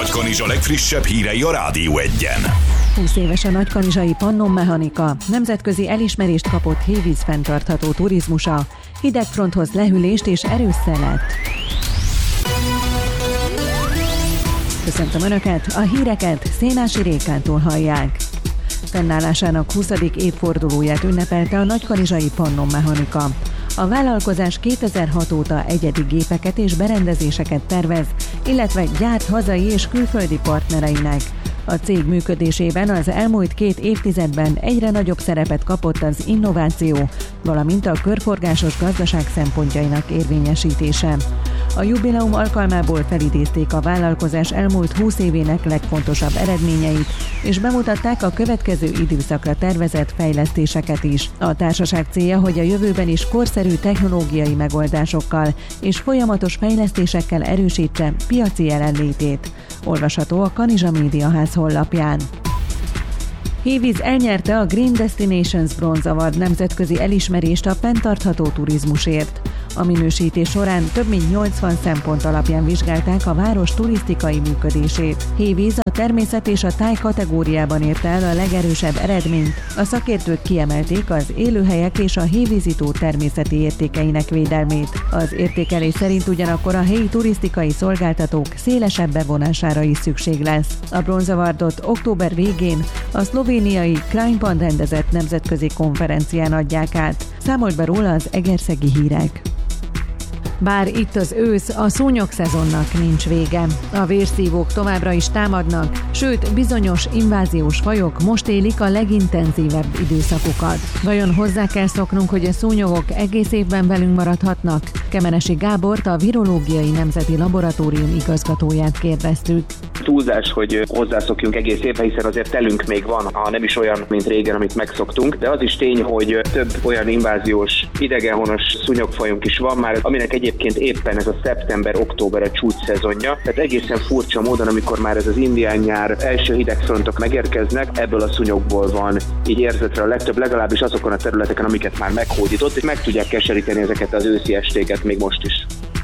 Nagykanizsa legfrissebb hírei a Rádió Egyen. 20 éves a nagykanizsai Pannon Mechanika, nemzetközi elismerést kapott hévíz fenntartható turizmusa, hidegfronthoz lehűlést és erős szelet. Köszöntöm Önöket, a híreket Szénási Rékántól hallják. Fennállásának 20. évfordulóját ünnepelte a nagykanizsai Pannon Mechanika. A vállalkozás 2006 óta egyedi gépeket és berendezéseket tervez, illetve gyárt hazai és külföldi partnereinek. A cég működésében az elmúlt 2 évtizedben egyre nagyobb szerepet kapott az innováció, valamint a körforgásos gazdaság szempontjainak érvényesítése. A jubileum alkalmából felidézték a vállalkozás elmúlt 20 évének legfontosabb eredményeit, és bemutatták a következő időszakra tervezett fejlesztéseket is. A társaság célja, hogy a jövőben is korszerű technológiai megoldásokkal és folyamatos fejlesztésekkel erősítse piaci jelenlétét. Olvasható a Kanizsa Médiaház honlapján. Hévíz elnyerte a Green Destinations Bronze Award nemzetközi elismerést a fenntartható turizmusért. A minősítés során több mint 80 szempont alapján vizsgálták a város turisztikai működését. Hévíz a természet és a táj kategóriában érte el a legerősebb eredményt. A szakértők kiemelték az élőhelyek és a hévízitó természeti értékeinek védelmét. Az értékelés szerint ugyanakkor a helyi turisztikai szolgáltatók szélesebb bevonására is szükség lesz. A Bronze Awardot október végén a szlovéniai Krajinban rendezett nemzetközi konferencián adják át. Számolt be róla az Egerszegi Hírek. Bár itt az ősz, a szúnyog szezonnak nincs vége. A vérszívók továbbra is támadnak, sőt, bizonyos inváziós fajok most élik a legintenzívebb időszakukat. Vajon hozzá kell szoknunk, hogy a szúnyogok egész évben velünk maradhatnak? Kemenesi Gábort, a Virológiai Nemzeti Laboratórium igazgatóját kérdeztük. Túlzás, hogy hozzászokjunk egész évben, hiszen azért telünk még van, ha nem is olyan, mint régen, amit megszoktunk, de az is tény, hogy több olyan inváziós, idegenhonos szúnyogfajunk is van már, aminek egyébként éppen ez a szeptember-október a csúcs szezonja. Tehát egészen furcsa módon, amikor már ez az indián nyár első hidegfrontok megérkeznek, ebből a szúnyogból van így érzetre a legtöbb, legalábbis azokon a területeken, amiket már meghódított, és meg tudják keseríteni ezeket az őszi estéket még most is.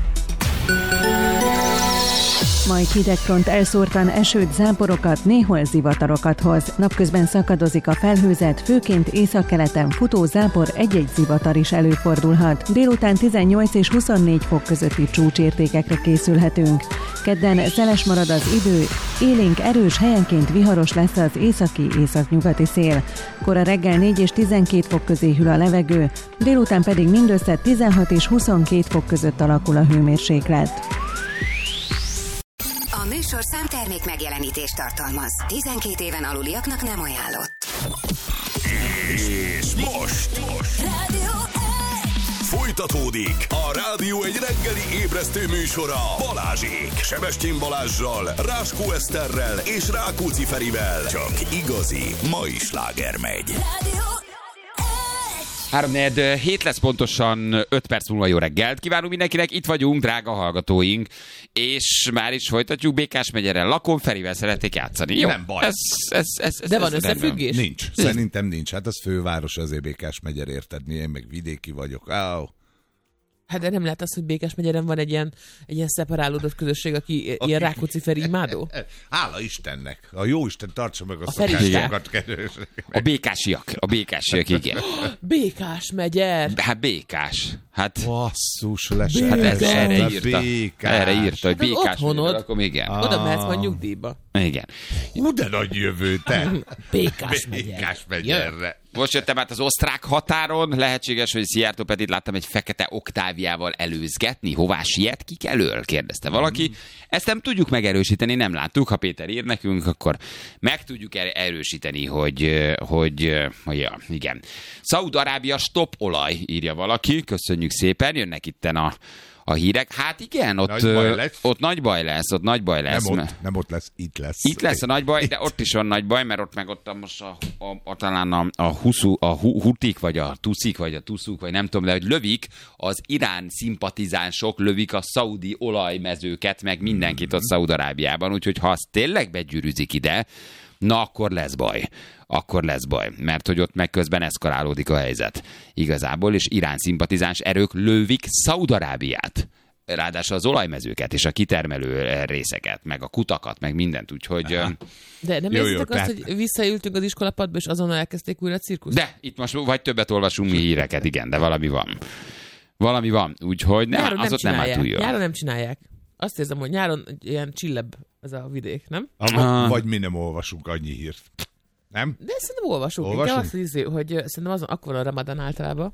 Majd hidegfront elszórtan esőt, záporokat, néhol zivatarokat hoz. Napközben szakadozik a felhőzet, főként északkeleten futó zápor, egy-egy zivatar is előfordulhat. Délután 18 és 24 fok közötti csúcsértékekre készülhetünk. Kedden szeles marad az idő, élénk erős, helyenként viharos lesz az északi-északnyugati szél. Kora reggel 4 és 12 fok közé hűl a levegő, délután pedig mindössze 16 és 22 fok között alakul a hőmérséklet. A műsorszám termék megjelenítést tartalmaz. 12 éven aluliaknak nem ajánlott. És most Rádió folytatódik a Rádió egy reggeli ébresztő műsora Balázsék, Sebestyén Balázssal, Ráskó Eszterrel és Rákóczi Ferivel. Csak igazi mai sláger megy. Rádió 3-4 lesz pontosan 5 perc múlva. Jó reggelt kívánunk mindenkinek, itt vagyunk, drága hallgatóink, és már is folytatjuk. Békás megyeren Lakon Ferivel szeretnék játszani. Jó, nem baj. De van összefüggés? Nincs, szerintem nincs. Hát az főváros, azért Békás megyer, érted? Én meg vidéki vagyok. Hát de nem lehet az, hogy Békás megyeren van egy ilyen szeparálódott közösség, aki ilyen Rákóczi Feri imádó? Hála Istennek. A Jóisten tartsa meg a szokásokat. A békásiak, igen. Békás megyer. Hát Békás. Hát basszus, hát erre írta, hogy Békás otthonod. Akkor igen. Oda mehetsz majd nyugdíjba. Igen. De nagy jövő, te. Békás megyerre. Most jöttem át az osztrák határon, lehetséges, hogy Szijjártó Petit láttam egy fekete oktáviával előzgetni. Hová siet, kik elől? Kérdezte valaki. Ezt nem tudjuk megerősíteni, nem láttuk. Ha Péter ír nekünk, akkor meg tudjuk erősíteni, hogy igen. Szaúd-Arábia stop olaj, írja valaki. Köszönjük szépen, jönnek itten a hírek. Hát igen, ott nagy baj lesz. Nem ott lesz, itt lesz. Itt lesz a nagy baj, de ott is van nagy baj, mert ott meg ott most talán a hutik, vagy a tuszik, vagy a tuszuk, vagy nem tudom, de hogy lövik, az Irán szimpatizánsok lövik a szaudi olajmezőket, meg mindenkit ott Szaúd-Arábiában, úgyhogy ha az tényleg begyűrűzik ide, na akkor lesz baj, mert hogy ott meg közben eszkalálódik a helyzet igazából, és Irán szimpatizáns erők lövik Szaúd-Arábiát. ráadásul az olajmezőket és a kitermelő részeket, meg a kutakat, meg mindent, úgyhogy... De nem érzitek azt, hogy visszaültünk az iskolapadba, és azonnal elkezdték újra a cirkuszt? De itt most vagy többet olvasunk mi híreket, igen, de valami van. Valami van, úgyhogy az ott nem áll túl jól. Nyáron nem csinálják. Azt érzem, hogy nyáron ilyen csillebb ez a vidék, nem? Vagy mi nem olvasunk annyi hírt. Nem? De szerintem olvasunk. De azt hiszem, hogy szerintem azon akkor van a Ramadan általában.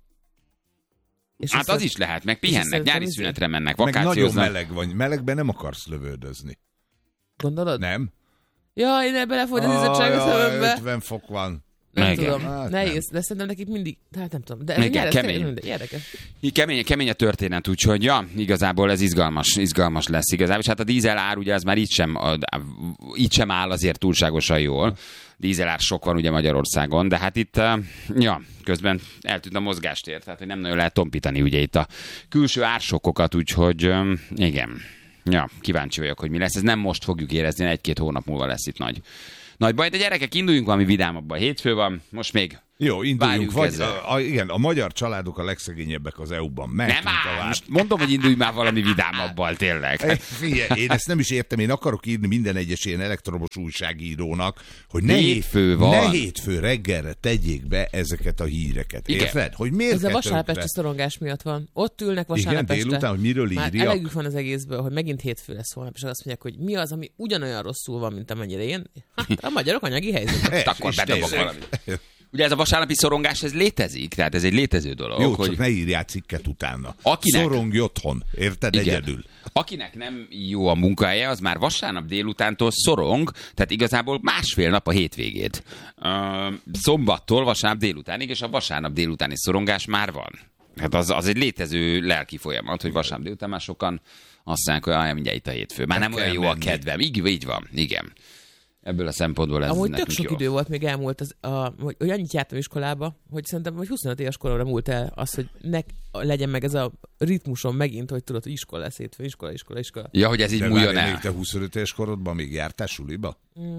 És hát az is lehet, meg pihennek, nyári szünetre mennek, vakációznak. Meg nagyon meleg van. Melegben nem akarsz lövöldözni. Gondolod? Nem? Jaj, ne belefogy az izzadság a szemembe. 50 fok van. Nem tudom, nehéz, de szerintem nekik mindig, hát nem tudom, de igen, kemény. Érdekes. Kemény a történet, úgyhogy igazából ez izgalmas lesz igazából, és hát a dízelár ugye az már így sem áll azért túlságosan jól. Dízelár sok van ugye Magyarországon, de hát itt, közben eltűnt a mozgástér, tehát hogy nem nagyon lehet tompítani ugye itt a külső ársokkokat, úgyhogy igen. Ja, kíváncsi vagyok, hogy mi lesz. Ez nem most fogjuk érezni, 1-2 hónap múlva lesz itt nagy baj. De gyerekek, induljunk valami vidámabban. Hétfő van, most még jó, induljunk. Igen, a magyar családok a legszegényebbek az EU-ban. Nem áll, most mondom, hogy indulj már valami vidámabban, tényleg. Figyelj, én ezt nem is értem, én akarok írni minden egyes ilyen elektromos újságírónak, hogy ne hétfő reggelre tegyék be ezeket a híreket. Érted? Hogy miért ez a vasárnapesti szorongás miatt van. Ott ülnek vasárnap este. Igen, délután, hogy miről írjak. Már elegük van az egészből, hogy megint hétfő lesz holnap, és azt mondják, hogy mi az, ami ugyanolyan rosszul van, mint amennyire én. A magyarok anyagi helyzetben. Akkor bedobok valamit. Ugye ez a vasárnapi szorongás, ez létezik, tehát ez egy létező dolog. Jó, hogy... csak ne írjál cikket utána. Szorongj otthon, érted? Igen. Egyedül. Akinek nem jó a munkahelye, az már vasárnap délutántól szorong, tehát igazából másfél nap a hétvégét. Szombattól vasárnap délutánig, és a vasárnap délutáni szorongás már van. Hát az egy létező lelki folyamat, hogy vasárnap délután már sokan azt mondják, hogy mindjárt itt a hétfő. Már nem olyan jó a kedvem. Így van, igen. Ebből a szempontból ez amúgy tök sok idő volt, még elmúlt, hogy annyit jártam iskolába, hogy szerintem hogy 25 éves koromra múlt el az, hogy legyen meg ez a ritmusom megint, hogy tudod, hogy iskola lesz hétfő, iskola. Ja, hogy ez így múljon el. Még te 25 éves korodban még jártál suliba?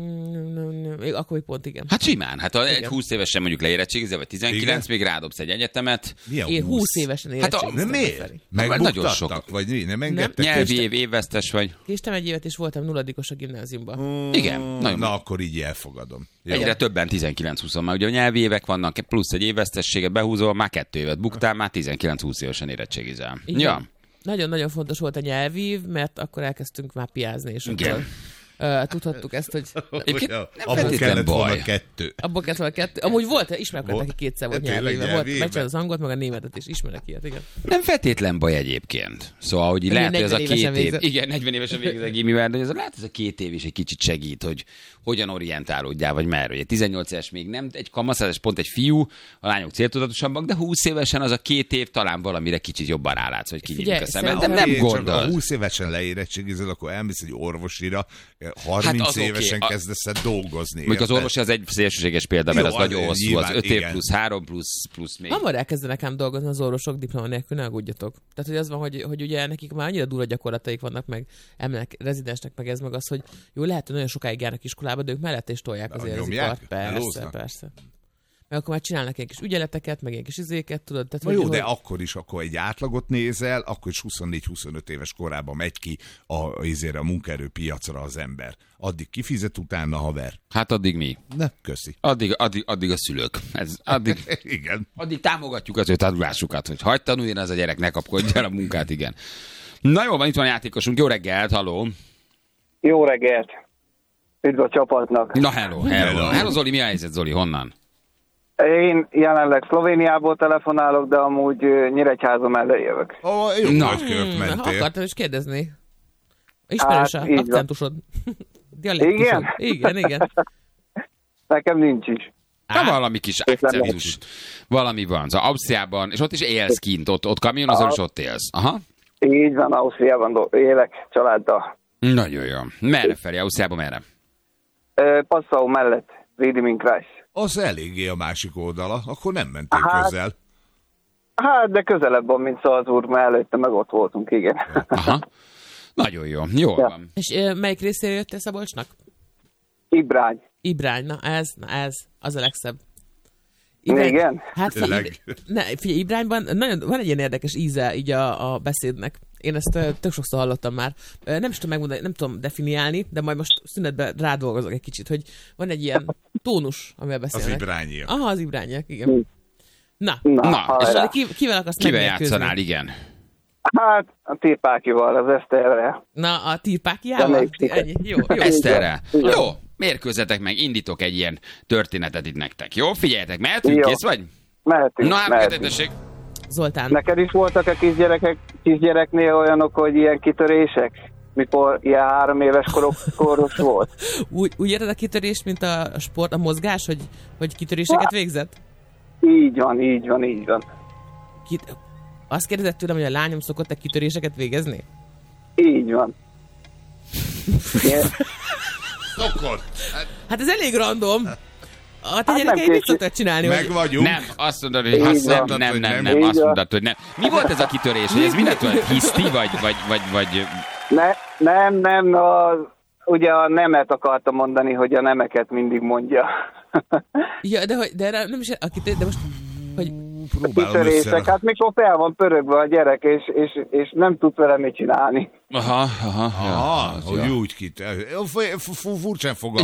Még akkor pont igen. Hát simán. Hát ha egy 20 évesen mondjuk leérettségizel, vagy 19, igen? Még rádobsz egy egyetemet. Én 20 évesen érettségiztem. Hát miért? Megbuktattak? Vagy mi? Nem engedtek? Nyelvi évesztes vagy. Késtem egy évet, és voltam nulladikos a gimnáziumban. Igen. Na akkor így elfogadom. Jó. Egyre többen 19-20, már ugye a nyelvi évek vannak, plusz egy évesztességet behúzol, már 2 évet buktál, már 19-20 évesen érettségizel. Ja. Nagyon-nagyon fontos volt a nyelvív, mert akkor elkezdtünk már piázni, és akkor tudhattuk ezt, hogy... Abból kellett volna 2. Abból kellett volna 2. Amúgy volt, ismerek, neki 2 volt nyelvéve. Megcsinálta az angolt, meg a németet is, ismerek ilyet, igen. Nem feltétlen baj egyébként. Szóval, hogy lehet, hogy ez a 2 év... Igen, 40 évesen végzett gimivel, de lehet, hogy ez a 2 év is egy kicsit segít, hogy hogyan orientálódjál, vagy merre. Ugye 18 éves még nem egy kamaszás, pont egy fiú, a lányok céltudatosabbak, de 20 évesen az a 2 év talán valamire kicsit jobban rálátsz, hogy kinyitjuk a szemed. De nem gondol. Ha 20 évesen leérettségizel, akkor elmész egy orvosira, 30 évesen kezdesz el dolgozni. Mondjuk az orvosi az egy szélsőséges példa, mert az nagyon hosszú, az 5 év plusz 3 plusz még. Hamar elkezdenek ám dolgozni az orvosok diploma nélkül, ne aggódjatok. Tehát, hogy az van, hogy ugye nekik már annyira durva gyakorlataik vannak, meg emelnek rezidensnek, meg ez meg az, hogy jó, lehet, hogy nagyon sokáig járnak iskolába, de ők mellett is tolják azért az ipart. Persze. Meg akkor már csinálnak ilyen kis ügyeleteket, meg ilyen kis izéket, tudod? Tehát, jó, de akkor is, akkor egy átlagot nézel, akkor is 24-25 éves korában megy ki a munkaerőpiacra az ember. Addig kifizet, utána haver. Hát addig mi? Ne, köszi. Addig a szülők. Igen. Addig támogatjuk az ő tanulásukat, hogy hagyd tanuljon az a gyerek, ne kapkodj el a munkát, igen. Na jó, van, itt van a játékosunk. Jó reggelt, halló. Jó reggelt. Üdv a csapatnak. Na hello, Zoli, mi a helyzet, Zoli, honnan? Én jelenleg Szlovéniából telefonálok, de amúgy Nyíregyháza mellé jövök. Jó, nagykört mentél. Akartam is kérdezni. Ismerős a akcentusod. Igen? Igen. Nekem nincs is. Valami kis akcentus. Valami van. Szóval Ausztriában, és ott is élsz kint, ott kamionozol, és ott élsz. Aha. Így van, Ausztriában élek családdal. Nagyon jó. Merre felé? Ausztriában merre? Passau mellett, Wiedingen-Kreis. Az eléggé a másik oldala, akkor nem mentél közel. Hát, de közelebb van, mint Salzburg, mert előtte meg ott voltunk, igen. Aha. Nagyon jó. Jól van. És melyik részére jöttél Szabolcsnak? Ibrány, na ez, az a legszebb. Igen? Hát figyelj, Ibrányban nagyon, van egy ilyen érdekes íze így a beszédnek. én ezt tök sokszor hallottam már. Nem is tudom megmondani, nem tudom definiálni, de majd most szünetben rádolgozok egy kicsit, hogy van egy ilyen tónus, amivel beszélnek. Az vibrányiak. Aha, az vibrányiak, igen. Na. És kivel akarsz kivel játszanál, igen? Hát, a Tirpákival, az Eszterrel. Na, a Tirpákiával? Jó. Eszterrel. Jó, mérkőzzetek meg, indítok egy ilyen történetet itt nektek. Jó, figyeljetek, mehetünk, kész vagy? Mehetünk. Na, hát tessék. Zoltán. Neked is voltak a kisgyereknél olyanok, hogy ilyen kitörések? Mikor ilyen 3 éves koros volt? Úgy érted a kitörést, mint a sport, a mozgás, hogy kitöréseket végzett? Így van. Azt kérdezett tőlem, hogy a lányom szokott-e kitöréseket végezni? Így van. Szokott. Hát ez elég random. A te gyerekei mit szoktad csinálni? Meg vagyunk. Nem, azt mondod, hogy nem, azt mondod, hogy nem. Mi volt ez a kitörés? Hogy ez mindentől hiszti, vagy... Nem, ugye a nemet akartam mondani, hogy a nemeket mindig mondja. Ja, de nem is de most, hogy... Kitörések, hát mikor fel van pörögve a gyerek, és nem tud vele mit csinálni. Aha, hogy úgy furcsán fogalmaz.